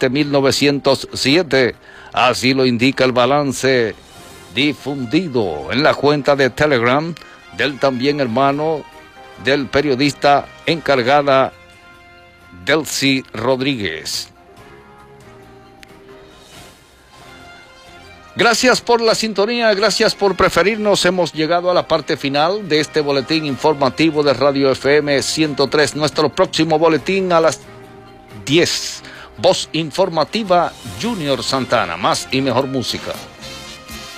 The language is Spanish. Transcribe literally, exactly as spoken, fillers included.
siete mil novecientos siete. Así lo indica el balance difundido en la cuenta de Telegram del también hermano del periodista encargada Delcy Rodríguez. Gracias por la sintonía, gracias por preferirnos. Hemos llegado a la parte final de este boletín informativo de Radio F M ciento tres. Nuestro próximo boletín a las diez. Voz informativa Junior Santana. Más y mejor música.